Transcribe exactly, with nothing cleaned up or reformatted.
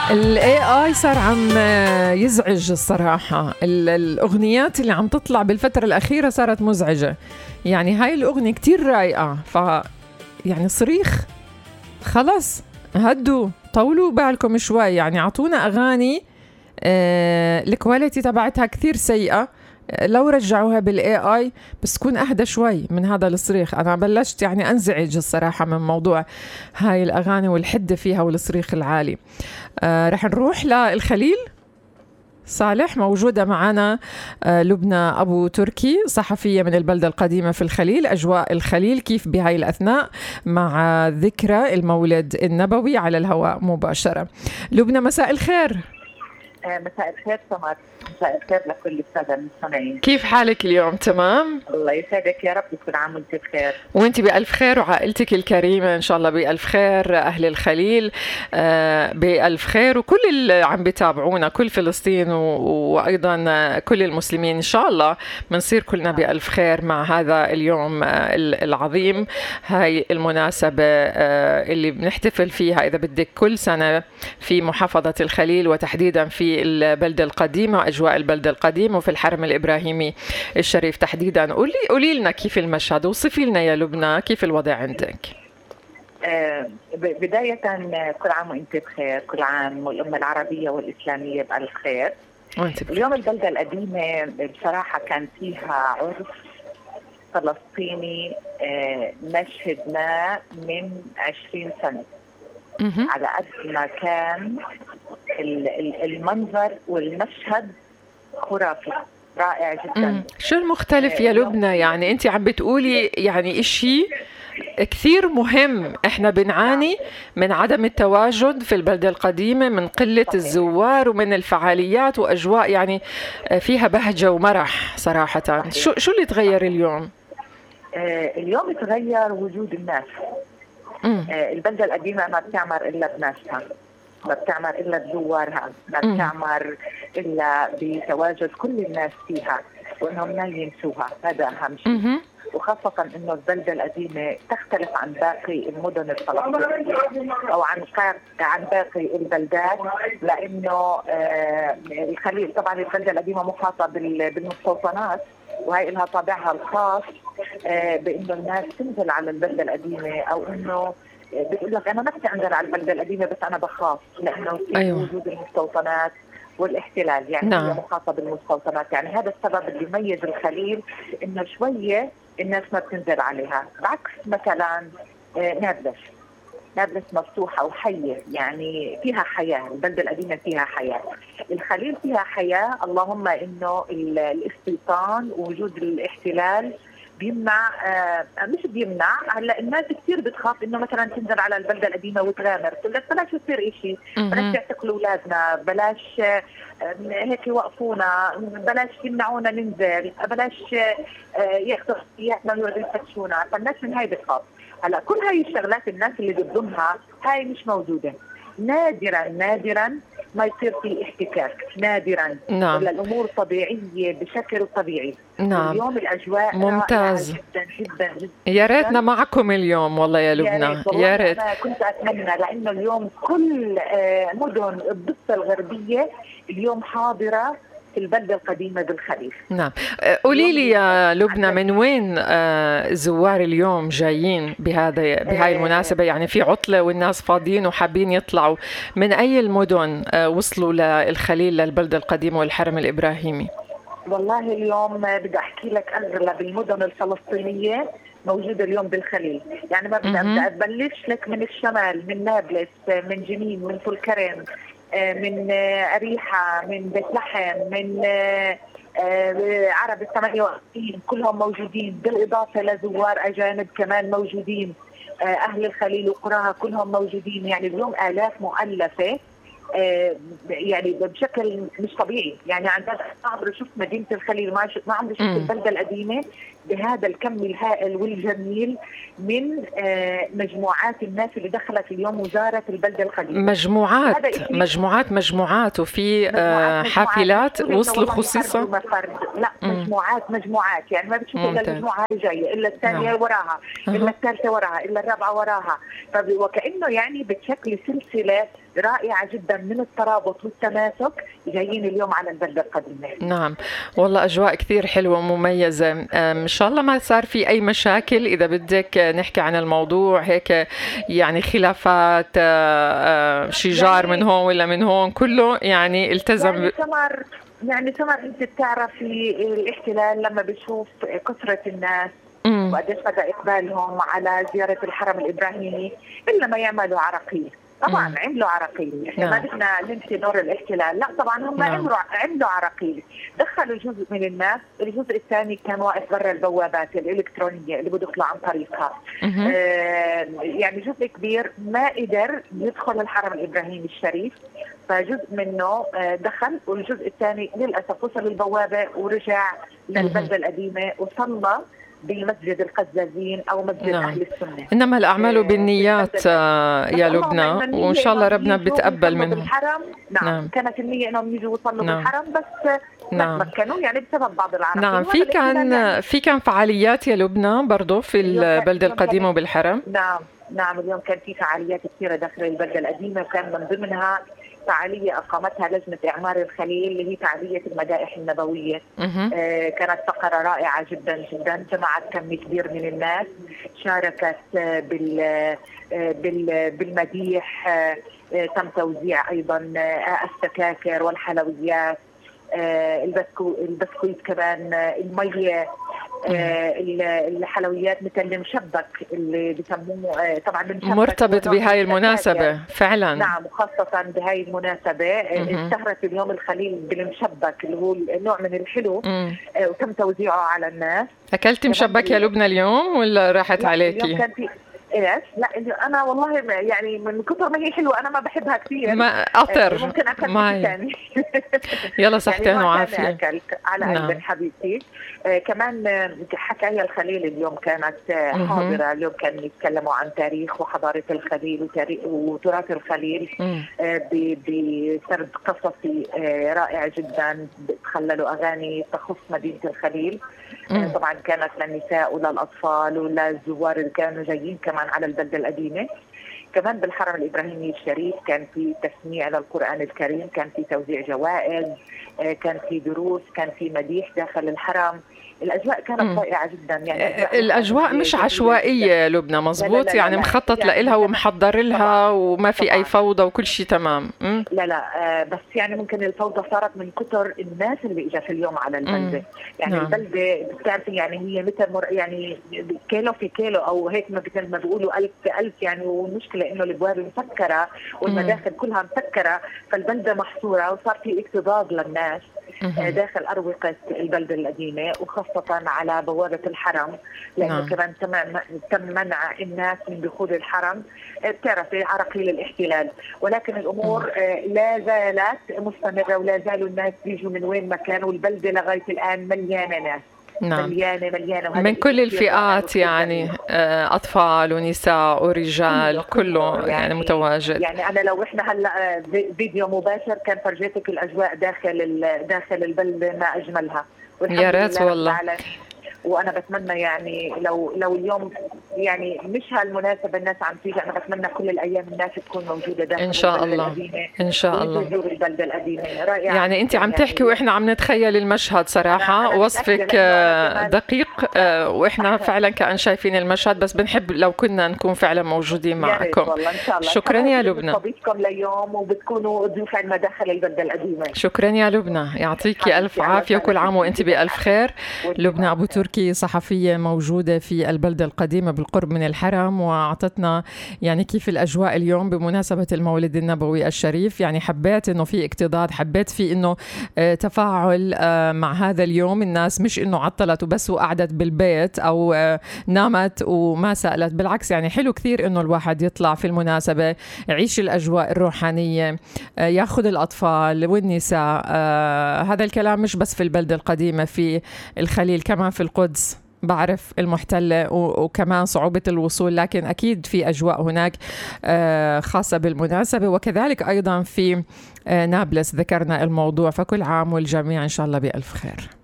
ال إيه آي صار عم يزعج الصراحة. الأغنيات اللي عم تطلع بالفترة الأخيرة صارت مزعجة. يعني هاي الأغنية كتير رايقة، ف يعني صريخ خلص هدوا طولوا بالكم شوي. يعني عطونا أغاني آه الكواليتي تبعتها كثير سيئة، لو رجعوها بالاي اي بس تكون اهدى شوي من هذا الصريخ. انا بلشت يعني انزعج الصراحه من موضوع هاي الاغاني والحده فيها والصريخ العالي. آه رح نروح للخليل. صالح موجوده معنا. آه لبنى ابو تركي صحفيه من البلده القديمه في الخليل. اجواء الخليل كيف بهاي الاثناء مع ذكرى المولد النبوي على الهواء مباشره؟ لبنى مساء الخير. مساء الخير سمر، مساء الخير لكل السادة المستمعين. كيف حالك اليوم؟ تمام؟ الله يسعدك يا رب، كل عام وانت بخير. وانت بألف خير وعائلتك الكريمة إن شاء الله بألف خير، أهل الخليل آه بألف خير، وكل اللي عم بيتابعونا، كل فلسطين وأيضا كل المسلمين إن شاء الله منصير كلنا بألف خير مع هذا اليوم آه العظيم. هاي المناسبة آه اللي بنحتفل فيها إذا بدك كل سنة في محافظة الخليل، وتحديدا في البلدة القديمة وأجواء البلدة القديمة وفي الحرم الإبراهيمي الشريف تحديدا. قولي قولي لنا كيف المشهد، وصفي لنا يا لبنى كيف الوضع عندك. آه بداية كل عام وانت بخير، كل عام والأمة العربية والإسلامية بألف خير. اليوم البلدة القديمة بصراحة كان فيها عرس فلسطيني آه ما شهدناه من عشرين سنة. على قد ما كان المنظر والمشهد خرافي رائع جدا. مم. شو المختلف يا لبنى؟ يعني انت عم بتقولي يعني اشي كثير مهم. احنا بنعاني من عدم التواجد في البلدة القديمة، من قلة الزوار ومن الفعاليات واجواء يعني فيها بهجة ومرح صراحة. شو شو اللي تغير اليوم؟ آه اليوم تغير وجود الناس. آه البلدة القديمة ما بتعمر الا بناسها، ما بتعمر إلا بزوارها، ما بتعمر إلا بتواجد كل الناس فيها وإنهم ما ينسوها. هذا أهم شيء. وخاصة إنه البلدة القديمة تختلف عن باقي المدن الفلسطينية أو عن عن باقي البلدات، لأنه آه الخليل طبعا البلدة القديمة محاطة بالمستوطنات، وهي لها طابعها الخاص آه بإنه الناس تنزل على البلدة القديمة، أو إنه بيقول لك أنا نفسي أنزل على البلدة القديمة بس أنا بخاف لأنه في أيوة. وجود المستوطنات والاحتلال، يعني نعم. هي محاطة بالمستوطنات. يعني هذا السبب اللي يميز الخليل إنه شوية الناس ما بتنزل عليها، بعكس مثلا نابلس. نابلس مفتوحة وحية، يعني فيها حياة. البلدة القديمة فيها حياة، الخليل فيها حياة. اللهم إنه الاستيطان ووجود الاحتلال بيمنع آه مش بيمنع. هلا الناس كثير بتخاف انه مثلا تنزل على البلده القديمه وتغامر، تقول لك بلاش يصير شيء، بلاش يعتقلوا اولادنا، بلاش آه هيك يوقفونا، بلاش يمنعونا ننزل، بلاش آه ياخذوا احتياطنا ويقعدوا يفتشونا. فالناس من هاي بتخاف. هلا كل هاي الشغلات الناس اللي بتضمها هاي مش موجوده. نادرا نادرا ما يصير في احتكاك، نادرا. نعم. ولا الامور طبيعيه بشكل طبيعي. نعم. اليوم الاجواء ممتاز جدا جدا جدا. يا ريتنا معكم اليوم والله يا لبنى، يا ريت. انا كنت اتمنى، لانه اليوم كل مدن الضفه الغربيه اليوم حاضره في البلدة القديمة بالخليل. نعم. قولي لي يا لبنى، من وين الزوار اليوم جايين بهذا بهاي المناسبة؟ يعني في عطلة والناس فاضيين وحابين يطلعوا. من أي المدن وصلوا للخليل للبلدة القديمة والحرم الإبراهيمي؟ والله اليوم بدي أحكي لك أغلب المدن الفلسطينية موجودة اليوم بالخليل. يعني ما بدي أبلش لك من الشمال، من نابلس، من جنين، من طول كرم، من أريحة، من بيت لحم، من عرب الثمانية وعشرين، كلهم موجودين، بالإضافة لزوار أجانب كمان موجودين. أهل الخليل وقراها كلهم موجودين. يعني اليوم آلاف مؤلفة يعني بشكل مش طبيعي. يعني عن جد ما عمري شفت مدينة الخليل، ما ما عمري شفت البلدة القديمة بهذا الكم الهائل والجميل من مجموعات الناس اللي دخلت اليوم وزارة البلدة القديمة. مجموعات مجموعات مجموعات وفي مجموعات حافلات وصلوا خصيصة. لا مجموعات مجموعات يعني ما بتشوف إلا المجموعة هاي جاية إلا الثانية نعم. وراها إلا الثالثة وراها إلا الرابعة وراها، وكأنه يعني بتشكل سلسلة رائعة جدا من الترابط والتماسك جايين اليوم على البلدة القديمة. نعم والله أجواء كثير حلوة ومميزة. إن شاء الله ما صار في أي مشاكل إذا بدك نحكي عن الموضوع هيك يعني خلافات شجار يعني من هون ولا من هون كله يعني التزم يعني سمر يعني سمر أنت بتعرفي الاحتلال لما بشوف كثرة الناس وقديش بدا إقبالهم على زيارة الحرم الإبراهيمي إلا ما يعملوا عراقيل. طبعا مم. عملوا عراقيل، احنا ما بدنا ننسي دور الاحتلال، لا طبعا هم نعم. عملوا عملوا عراقيل، دخلوا جزء من الناس، الجزء الثاني كان واقف برا البوابات الالكترونيه اللي بده يطلع عن طريقها. آه يعني جزء كبير ما قدر يدخل الحرم الابراهيمي الشريف، فجزء منه آه دخل، والجزء الثاني للاسف وصل البوابه ورجع للبلده القديمه وصلى بمسجد القزازين أو مسجد نعم. أهل السنة. إنما الأعمال بالنيات يا لبنى، وإن شاء الله ربنا بتقبل منهم. نعم. نعم كانت النية إنهم يجوا يصلوا نعم. بالحرم بس نعم. ما تمكنوا يعني بسبب بعض العراقيل. نعم في كان يعني. في كان فعاليات يا لبنى برضو في البلدة القديمة وبالحرم. نعم نعم اليوم كان في فعاليات كثيرة داخل البلدة القديمة، وكان من ضمنها فعالية أقامتها لجنة إعمار الخليل اللي هي فعالية المدائح النبوية. آه كانت فقرة رائعة جدا جدا، جمعت كم كبير من الناس، شاركت آه بال آه بال بالمديح، آه تم توزيع أيضا آه السكاكر والحلويات، آه البسكو البسكويت كمان، آه المية، آه الحلويات مثل المشبك اللي بسموه آه طبعا مرتبط بهاي المناسبة فعلا. نعم وخاصة بهاي المناسبة اشتهرت اليوم الخليل بالمشبك اللي هو نوع من الحلو، آه وتم توزيعه على الناس. أكلت مشبك يا لبنى اليوم ولا راحت عليكي؟ اليوم كان في ايش؟ لا انا والله يعني من كثر ما هي حلوه انا ما بحبها كثير، ما اطر ممكن اكل ثاني. يلا صحتين يعني وعافيه. اكلت على قلبك نعم. حبيبتي. آه كمان حكاية الخليل اليوم كانت آه حاضره، اليوم كانوا يتكلموا عن تاريخ وحضاره الخليل وتاريخ وتراث الخليل آه بسرد قصصي آه رائع جدا، تخللوا اغاني تخص مدينه الخليل. آه طبعا كانت للنساء وللاطفال وللزوار اللي كانوا جايين كمان على البلدة القديمة. كمان بالحرم الإبراهيمي الشريف كان في تسميع للقرآن الكريم، كان في توزيع جوائز، كان في دروس، كان في مديح داخل الحرم. الأجواء كانت رائعة جدا يعني. الأجواء مش عشوائية لبنى مزبوط، يعني مخطط يعني لها ومحضر لها وما في طبعاً. أي فوضى وكل شيء تمام. م? لا لا بس يعني ممكن الفوضى صارت من كتر الناس اللي إجت اليوم على البلدة. يعني نعم. البلدة بتعرفي يعني هي مثل مر... يعني كيلو في كيلو أو هيك ما ما بيقولوا ألف في ألف يعني، والمشكلة إنه الأبواب مسكرة والمداخل كلها مسكرة، فالبلدة محصورة وصار في اكتظاظ للناس داخل أروقة البلدة القديمة وخاصة على بوابة الحرم، لأنه نعم. كمان تم منع الناس من دخول الحرم، بتعرفي عراقيل الاحتلال، ولكن الأمور نعم. لا زالت مستمرة ولا زالوا الناس بيجوا من وين ما كانوا، والبلدة لغاية الآن مليانة ناس. نعم. مليانة مليانة من كل الفئات يعني أطفال ونساء ورجال كله يعني, يعني متواجد. يعني أنا لو إحنا هلا فيديو مباشر كان فرجيتك الأجواء داخل داخل البلدة ما أجملها. يا ريت والله. وانا بتمنى يعني لو لو اليوم يعني مش هالمناسبه الناس عم تيجي، انا بتمنى كل الايام الناس تكون موجوده داخل ان شاء الله ان شاء الله البلده القديمه. يعني انت عم تحكي واحنا عم نتخيل المشهد صراحه، وصفك دقيق واحنا فعلا كأن شايفين المشهد، بس بنحب لو كنا نكون فعلا موجودين معكم. شكرا يا لبنى. صبيتكم ليوم وبتكونوا ضيوف عندنا داخل البلده القديمه. شكرا يا لبنى، يعطيكي الف عافيه وكل عام وانت بالف خير. لبنى ابو تركي صحفية موجودة في البلدة القديمة بالقرب من الحرم، وأعطتنا يعني كيف الأجواء اليوم بمناسبة المولد النبوي الشريف. يعني حبيت إنه في اكتظاظ، حبيت في إنه تفاعل مع هذا اليوم، الناس مش إنه عطلت وبس وقعدت بالبيت أو نامت وما سألت، بالعكس يعني حلو كثير إنه الواحد يطلع في المناسبة يعيش الأجواء الروحانية، ياخذ الأطفال والنساء. هذا الكلام مش بس في البلدة القديمة، في الخليل كمان في القدس. بعرف المحتلة وكمان صعوبة الوصول، لكن أكيد في أجواء هناك خاصة بالمناسبة، وكذلك أيضا في نابلس ذكرنا الموضوع. فكل عام والجميع إن شاء الله بألف خير.